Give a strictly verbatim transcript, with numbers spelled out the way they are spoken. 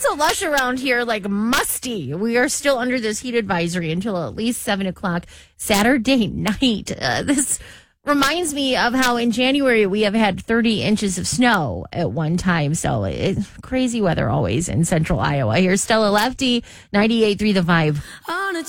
also lush around here, like musty. We are still under this heat advisory until at least seven o'clock Saturday night. Uh, this reminds me of how in January we have had thirty inches of snow at one time. So it's crazy weather always in central Iowa. Here's Stella Lefty, ninety-eight point three The Vibe.